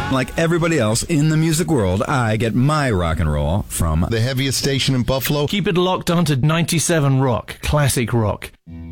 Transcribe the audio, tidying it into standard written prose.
Like everybody else in the music world, I get my rock and roll from the heaviest station in Buffalo. Keep it locked onto 97 Rock, classic rock.